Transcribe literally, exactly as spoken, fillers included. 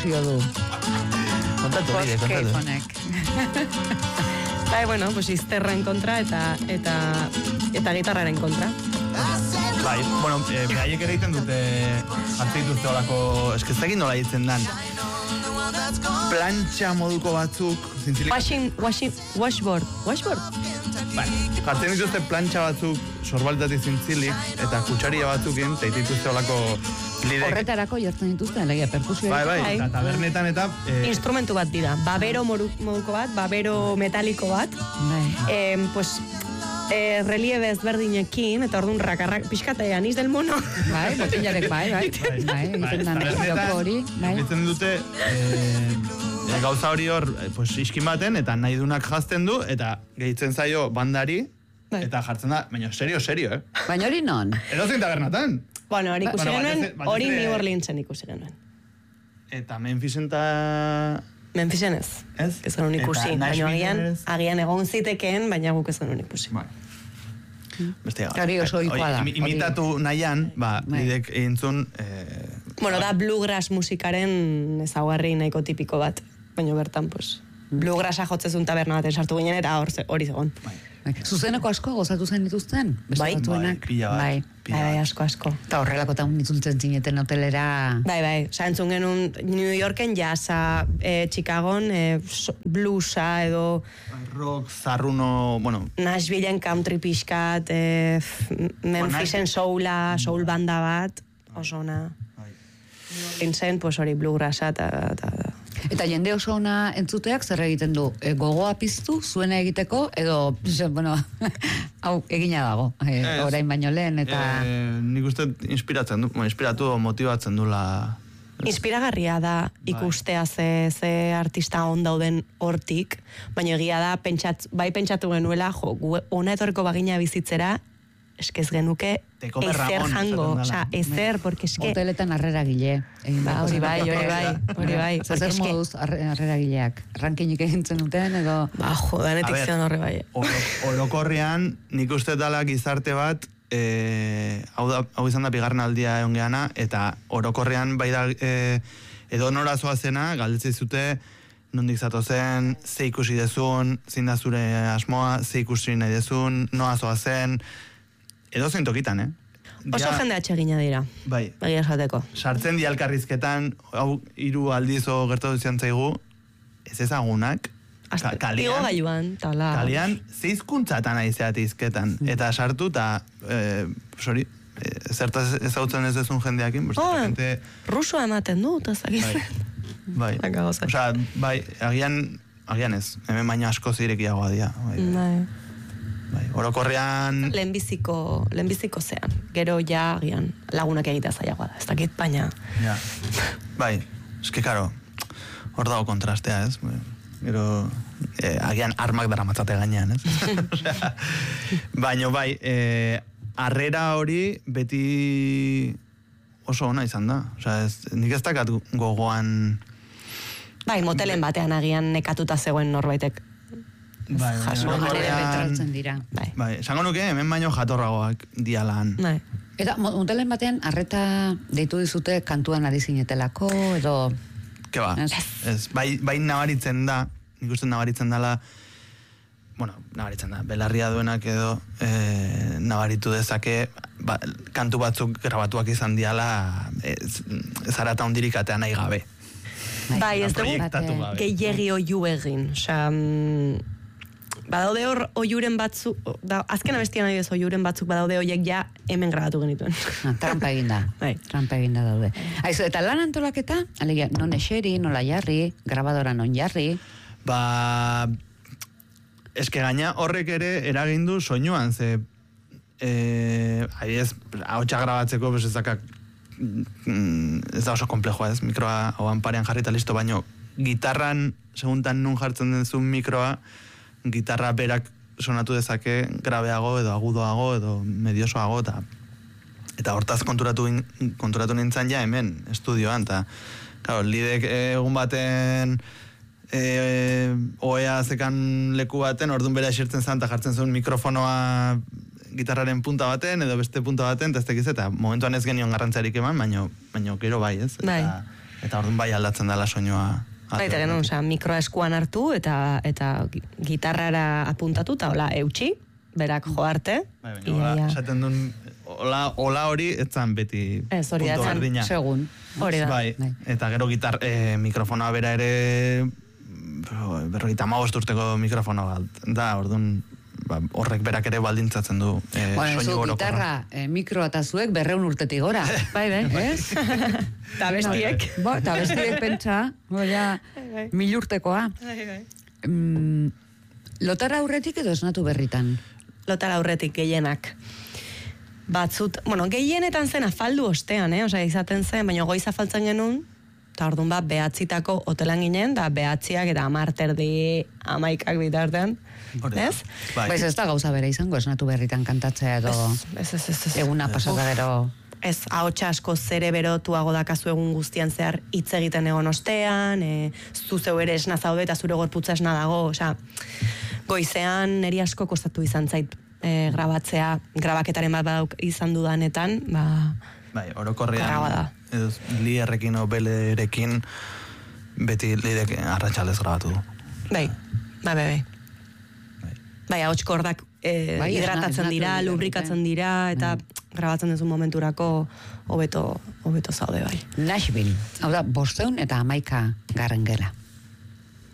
Pio du. Kontatu, bide, kontatu. Bai, bueno, pues izterren kontra eta eta eta gitarraren kontra. Bai, bueno, eh, behaiek ere egiten dute hartzen dituzte olako, eskeztekin nola egiten dan. Plantxa moduko batzuk, zintzilik. Washing, washing, washboard, washboard? Bai, jartzen dituzte plantxa batzuk, sorbaltatik zintzilik, eta kutsaria batzukin, eta dituzte olako lidek. Horretarako jartzen dituzte, legia, perkusioa. Bai, bai, eta tabernetan eta... Eh, instrumentu bat dira, babero moduko bat, babero metaliko bat. Bai. Eh, pues... Eh, relieve ezberdinekin, eta orduan rakarrak, pixkata aniz del mono. Bai, botilarek bai, bai. Bai, egiten da negiroko hori. Egiten dute, e, gauza hori hor, pues, iskin baten, eta nahi dunak jazten du, eta gehitzen zaio bandari, bai. Eta jartzen da, baina serio, serio, eh? Baina hori non? Edozein tabernatan. Bueno, hori ikusi bueno, genuen, batez, hori batez, New Orleansen ikusi genuen. Eta Memphisen eta... Memphisen ez. Ez? Ez genuen ikusi. Baina agian, agian egon zitekeen, baina guk ez genuen ikusi. Bai. Beste hori oso ikoa da. Imitatu nahian, ba, lidek egintzun... Eh, bueno, da bluegrass musikaren ezaugarri nahiko tipiko bat. Baina bertan, pues, bluegrassa jotzezun taberna baten sartu ginen, eta hori zegoen. Bai. Zuzeneko asko gozatu zen dituzten? Bai, bai, pila bat. Bai, bai, bai, asko, asko. Eta horrelako eta unitzuntzen zineten hotelera... Bai, bai, oza, entzun genuen New Yorken jazza, eh, Chicagon eh, bluesa edo... Rock, zarruno, bueno... Nashvilleen country pixkat, eh, Memphisen soula, soul banda bat, oso ona. Inzen, pues hori bluegrassa eta... Eta jende oso ona entzuteak zer egiten du? E, gogoa piztu, zuena egiteko, edo, bueno, hau egina dago, e, orain baino lehen, eta... E, nik uste inspiratzen du, inspiratu motibatzen dula... Inspiragarria da ikustea ze, ze artista on dauden hortik, baina egia da, pentsat, bai pentsatu genuela, jo, ona etorreko bagina bizitzera, eskez genuke ezer jango, oza, ezer, porque eske... Hoteletan arrera gile. Ba, hori bai, hori bai, hori bai. Zer moduz arrera gileak? Rankinik egintzen duten, edo... Ba, jo, danetik zion horre bai. Orokorrean, nik uste dala gizarte bat, hau izan da bigarren aldia egon geana, eta orokorrean bai da, edo norazoa zena, galdetze zute, nondik zato zen, ze ikusi dezun, zein da zure asmoa, ze ikusi nahi dezun, noa zoa zen, edo zein tokitan, eh? Oso ja, jende atxegina dira. Bai. Bai esateko. Sartzen di alkarrizketan, hau hiru aldiz o gertatu zian zaigu, ez ezagunak, ka, kalian, gaiuan, tala. Kalian, zeizkuntzatan aizeat izketan. Mm. Eta sartu, eta, e, sorry, e, zertaz ezautzen ez dezun jendeakin. Oh, gente... rusoa ematen du, eta zakizen. Bai, bai. Osa, bai, agian, agian ez, hemen baina asko zirekiagoa dia. Bai, bai. Bai, orokorrean... Lehenbiziko, lehenbiziko zean. Gero ja, agian, lagunak egitea zailagoa da. Ez dakit, baina... Ja. Bai, eske, karo, hor dago kontrastea, ez? Gero, eh, agian armak dara matzate gainean, ez? Osea, baina, bai, eh, arrera hori beti oso ona izan da. Osea, ez, nik ez dakat gogoan... Bai, motelen batean agian nekatuta zegoen norbaitek. Bai, bai, dira. Bai, bai, esango nuke, hemen baino jatorragoak dialan. Bai. Eta motelen batean, arreta deitu dizute kantuan ari zinetelako, edo... Ke ba, ez, ez bai, bai nabaritzen da, nik uste nabaritzen dela, bueno, nabaritzen da, belarria duenak edo e, nabaritu dezake, ba, kantu batzuk grabatuak izan diala, ez, ez arata hondirik atea nahi gabe. Bai, ez dugu, gehiagi oiu egin, osea... Badaude hor oiuren batzuk, da, azken abestian nahi ez oiuren batzuk badaude horiek ja hemen grabatu genituen. Ah, trampa eginda, bai. Trampa eginda daude. Aizu, eta lan antolaketa, alegia, non eseri, nola jarri, grabadora non jarri? Ba, eske gaina horrek ere eragindu soinuan, ze, eh, ari ez, ahotsa grabatzeko, pues ez dakak, ez da oso komplejoa ez, mikroa hauan parean jarri eta listo, baino, gitarran, seguntan nun jartzen denzun mikroa, gitarra berak sonatu dezake grabeago edo agudoago edo mediosoago eta eta hortaz konturatu, in, konturatu nintzen ja hemen estudioan eta claro, lidek egun baten e, oea zekan leku baten orduan bera esirtzen zan eta jartzen zuen mikrofonoa gitarraren punta baten edo beste punta baten eta ez tekiz eta momentuan ez genion garrantzarik eman baino, baino gero bai ez bai. eta, Eta orduan bai aldatzen dela soinua. Baita genuen, osea, mikroa eskuan hartu eta eta gitarrara apuntatu eta hola eutxi, berak jo arte. Bai, baina hola, esaten duen, hola, hola hori etzan beti ez, hori punto etzan, berdina. Segun. Hori da. Bai, eta gero gitar, eh, mikrofonoa bera ere berrogeita hamabost urteko mikrofono bat. Da, orduan, ba, horrek berak ere baldintzatzen du eh, bueno, soinu zu orokorra. gitarra, eh, mikroa eta zuek berreun urtetik gora. Bai, bai. Ez? Eta bestiek. Ba, eta bestiek pentsa, goia, mil urtekoa. Mm, lotara aurretik edo esnatu berritan? Lotara aurretik gehienak. Batzut, bueno, gehienetan zen afaldu ostean, eh? Osea, izaten zen, baina goiz afaltzen genuen, eta orduan bat behatzitako hotelan ginen, da behatziak eta amarterdi amaikak bitartean. Ez? Bai. Baiz ez da gauza bere izango esnatu berritan kantatzea edo Ez, ez, ez, ez. eguna pasata gero. Ez, ahotsa asko zere berotuago dakazu egun guztian zehar hitz egiten egon ostean, e, zu zeu ere esna zaude eta zure gorputza esna dago, osea, goizean neri asko kostatu izan zait e, grabatzea, grabaketaren bat badauk izan dudanetan, ba... Bai, orokorrean, Karraua da. edo lierrekin o belerekin beti lidek arratsalez grabatu du. Bai, bai, bai, bai. Bai, ahots kordak e, Bai, hidratatzen esnatu dira, egiten lubrikatzen dute. dira, eta grabatzen duzu momenturako hobeto hobeto zaude bai. Nashville, hau da, bosteun eta hamaika garren gela.